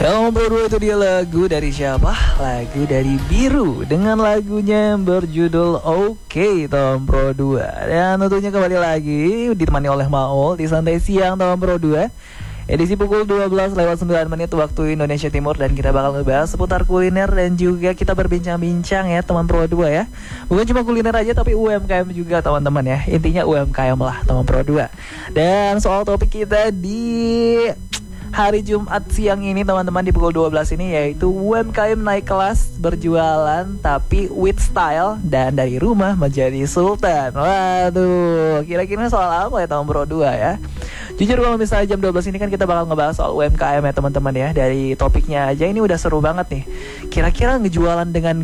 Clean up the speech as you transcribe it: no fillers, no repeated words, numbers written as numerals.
Yang berdua itu dia lagu dari siapa? Lagu dari Biru dengan lagunya yang berjudul Oke Tom Pro 2. Dan tentunya kembali lagi ditemani oleh Maul di Santai Siang Tom Pro 2. Edisi pukul 12 lewat 9 menit waktu Indonesia Timur. Dan kita bakal ngebahas seputar kuliner dan juga kita berbincang-bincang ya teman Pro 2 ya. Bukan cuma kuliner aja tapi UMKM juga teman-teman ya. Intinya UMKM lah teman Pro 2. Dan soal topik kita di hari Jumat siang ini teman-teman di pukul 12 ini yaitu UMKM naik kelas berjualan tapi with style dan dari rumah menjadi sultan. Waduh, kira-kira soal apa ya teman Pro 2 ya? Jujur kalau misalnya jam 12 ini kan kita bakal ngebahas soal UMKM ya teman-teman ya. Dari topiknya aja ini udah seru banget nih. Kira-kira ngejualan dengan